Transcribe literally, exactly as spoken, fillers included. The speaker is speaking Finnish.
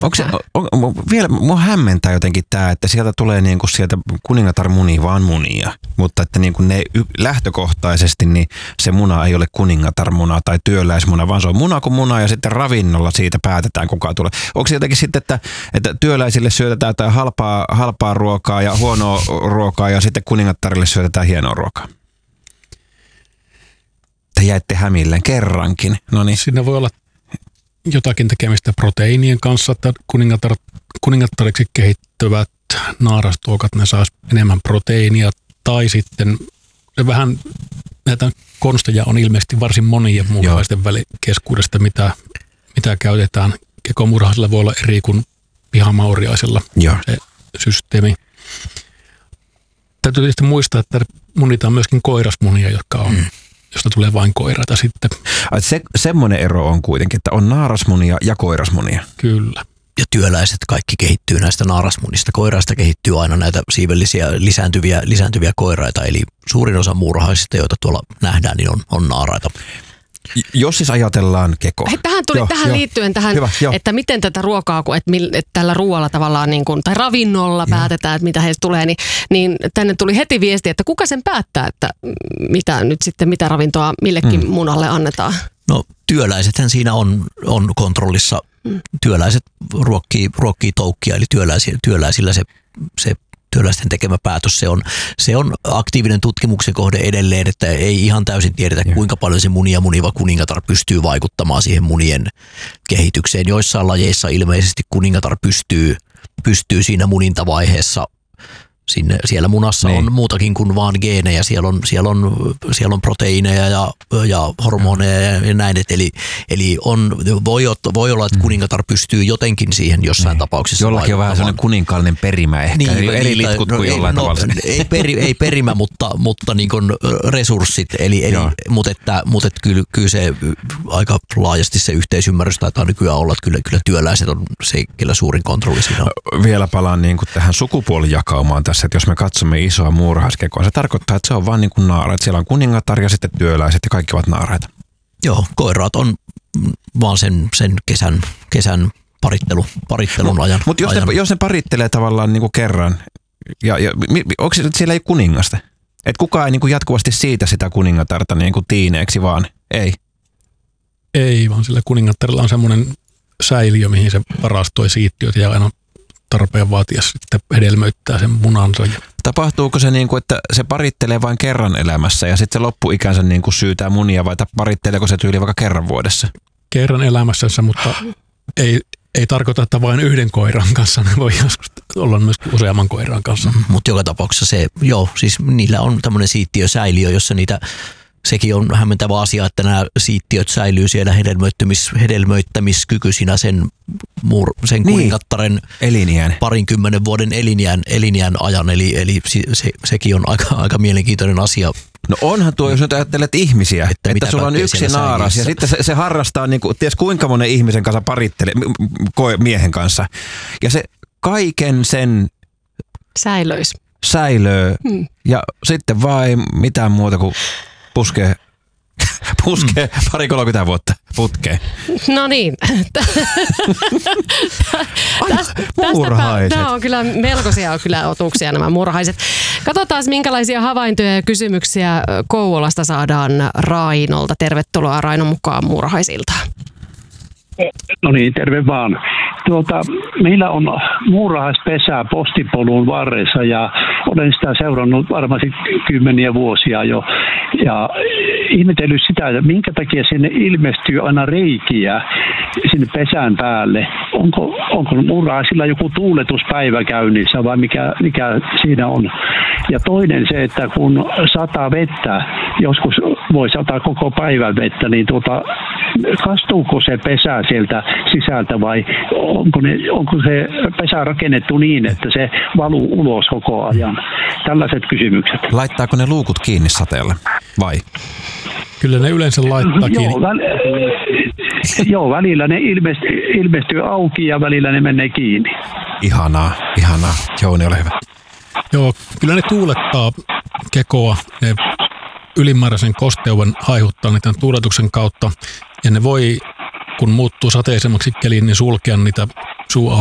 Onko se, on, on, vielä mua hämmentää jotenkin tämä, että sieltä tulee niinku sieltä kuningatar muni vaan munia, mutta että niinku ne lähtökohtaisesti niin se muna ei ole kuningatarmuna tai työläismuna, vaan se on muna kuin muna ja sitten ravinnolla siitä päätetään kuka tulee. Onko se jotenkin sitten, että, että työläisille syötetään jotain halpaa, halpaa ruokaa ja huonoa ruokaa ja sitten kuningattarille syötetään hienoa ruokaa? Te jäitte hämilleen kerrankin. Noniin. Siinä voi olla jotakin tekemistä proteiinien kanssa, että kuningatar, kuningattariksi kehittyvät naarastuokat, ne saisi enemmän proteiinia, tai sitten se vähän näitä konsteja on ilmeisesti varsin monien muurahaisten keskuudesta, mitä, mitä käytetään. Kekomuurahaisilla voi olla eri kuin pihamauriaisilla se systeemi. Täytyy tietysti muistaa, että munitaan myöskin koirasmunia, jotka on mm. josta tulee vain koiraita sitten. Se, semmoinen ero on kuitenkin, että on naarasmunia ja koirasmunia. Kyllä. Ja työläiset kaikki kehittyy näistä naarasmunista. Koiraista kehittyy aina näitä siivellisiä lisääntyviä, lisääntyviä koiraita, eli suurin osa muurahaisista, joita tuolla nähdään, niin on, on naaraita. Jos siis ajatellaan Keko. Hei, tähän tuli joo, tähän jo. liittyen tähän, Hyvä, että miten tätä ruokaa, kun, että, että tällä ruoalla tavallaan niin kuin, tai ravinnolla joo. päätetään, että mitä heistä tulee, niin, niin tänne tuli heti viesti, että kuka sen päättää, että mitä nyt sitten, mitä ravintoa millekin mm. munalle annetaan? No työläisethän siinä on, on kontrollissa. Mm. Työläiset ruokkii, ruokkii toukkia, eli työläisillä, työläisillä se, se työläisten tekemä päätös, se on, se on aktiivinen tutkimuksen kohde edelleen, että ei ihan täysin tiedetä, ja. kuinka paljon se munia muniva kuningatar pystyy vaikuttamaan siihen munien kehitykseen. Joissain lajeissa ilmeisesti kuningatar pystyy, pystyy siinä munintavaiheessa. Sinne, siellä munassa niin. on muutakin kuin vaan geenejä, siellä on, siellä on, siellä on proteiineja ja, ja hormoneja ja, ja näin. Et eli eli on, voi, voi olla, että kuningatar pystyy jotenkin siihen jossain niin. tapauksessa jollakin on vähän sellainen kuninkaallinen perimä ehkä, niin, eri niin, litkut no, kuin ei, jollain no, tavalla. Ei, peri, ei perimä, mutta, mutta niin kuin resurssit, eli, eli, mutta, että, mutta että kyllä, kyllä se aika laajasti se yhteisymmärrys taitaa nykyään olla, että kyllä, kyllä työläiset on se, kyllä suurin kontrolli siinä on. Vielä palaan niin kuin tähän sukupuolijakaumaan tässä, että jos me katsomme isoa muurahaiskekoa, se tarkoittaa, että se on vaan niin kuin naara, että siellä on kuningatar ja sitten työläiset ja kaikki ovat naaraita. Joo, koiraat on vaan sen, sen kesän, kesän parittelu, parittelun no, ajan. Mutta jos, ajan. jos ne parittelee tavallaan niin kuin kerran, ja, ja onko se, että siellä ei kuningasta? Että kukaan ei niin kuin jatkuvasti siitä sitä kuningatarta niin kuin tiineeksi vaan, ei? Ei, vaan sillä kuningattarilla on semmoinen säiliö, mihin se varastoi siittiöt ja aina tarpeen vaatia sitten hedelmöittää sen munansa. Tapahtuuko se niin kuin, että se parittelee vain kerran elämässä ja sitten se loppuikänsä niin kuin syytää munia vai paritteleeko se tyyli vaikka kerran vuodessa? Kerran elämässänsä, mutta ei, ei tarkoita, että vain yhden koiran kanssa. Ne voi joskus olla myös useamman koiran kanssa. Mm, mutta joka tapauksessa se, joo, siis niillä on tämmöinen siittiösäiliö, jossa niitä sekin on hämmentävä asia, että nämä siittiöt säilyy siellä hedelmöittämis, hedelmöittämiskykyisinä sen, muur, sen niin. kuningattaren eliniän. parinkymmenen vuoden eliniän, eliniän ajan. Eli, eli se, sekin on aika, aika mielenkiintoinen asia. No onhan tuo, jos nyt ajattelet ihmisiä, että, että sulla on yksi naaras ja sitten se, se harrastaa, niin kuin, ties kuinka monen ihmisen kanssa parittelee, miehen kanssa. Ja se kaiken sen säilöis. säilöö hmm. ja sitten vaan ei mitään muuta kuin puskee, puskee mm. pari kolmekymmentä vuotta putkeen. No niin. Muurahaiset. Nämä on kyllä melkoisia kyllä otuksia nämä muurahaiset. Katsotaan minkälaisia havaintoja ja kysymyksiä Kouvolasta saadaan Rainolta. Tervetuloa Raino mukaan muurahaisiltaan. No niin, terve vaan. Tuota, meillä on muurahaispesää postipolun varressa ja olen sitä seurannut varmasti kymmeniä vuosia jo. Ja ihmetellyt sitä, että minkä takia sinne ilmestyy aina reikiä sinne pesän päälle. Onko, onko muurahaisilla joku tuuletuspäivä käynnissä vai mikä, mikä siinä on? Ja toinen se, että kun sataa vettä, joskus voi sataa koko päivän vettä, niin tuota, kastuuko se pesä sieltä sisältä vai onko, ne, onko se pesä rakennettu niin, että se valuu ulos koko ajan? Tällaiset kysymykset. Laittaako ne luukut kiinni sateella vai? Kyllä ne yleensä laittaa kiinni. Joo, väl, joo välillä ne ilmestyy, ilmestyy auki ja välillä ne menee kiinni. Ihanaa, ihanaa. Jouni, ole hyvä. Joo, kyllä ne tuulettaa kekoa. Ne ylimääräisen kosteuden haihuttaa niiden tuuletuksen kautta. Ja ne voi, kun muuttuu sateisemmaksi keliin, niin sulkea niitä suu